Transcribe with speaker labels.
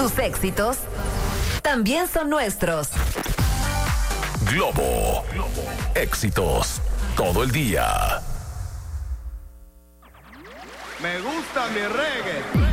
Speaker 1: Tus éxitos también son nuestros.
Speaker 2: Globo. Éxitos todo el día.
Speaker 3: Me gusta mi reggae.